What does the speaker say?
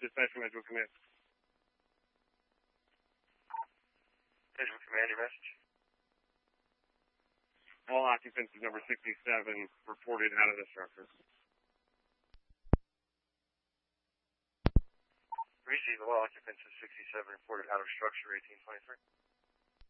dispatch from Edgewood Command. Edgewood Command, your message? All occupants of number 67 reported out of the structure. Receive all occupants of 67 reported out of structure 1823.